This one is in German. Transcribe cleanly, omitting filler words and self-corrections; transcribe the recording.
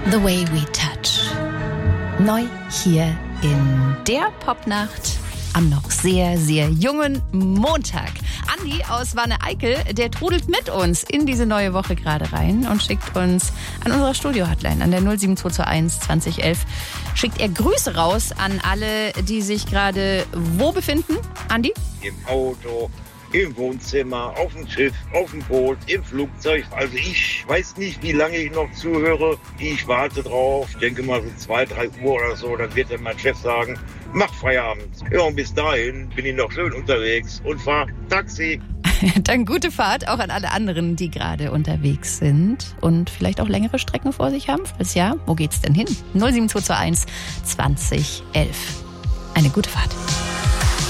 The Way We Touch. Neu hier in der Popnacht am noch sehr, sehr jungen Montag. Andi aus Wanne-Eickel, der trudelt mit uns in diese neue Woche gerade rein und schickt uns an unserer Studio-Hotline, an der 07221 2011, schickt er Grüße raus an alle, die sich gerade wo befinden? Andi? Im Auto, im Wohnzimmer, auf dem Schiff, auf dem Boot, im Flugzeug. Also ich weiß nicht, wie lange ich noch zuhöre. Ich warte drauf. Ich denke mal so 2, 3 Uhr oder so. Dann wird dann mein Chef sagen, mach Feierabend. Ja, und bis dahin bin ich noch schön unterwegs und fahr Taxi. Dann gute Fahrt auch an alle anderen, die gerade unterwegs sind und vielleicht auch längere Strecken vor sich haben. Fürs Jahr, wo geht's denn hin? 07221 2011. Eine gute Fahrt.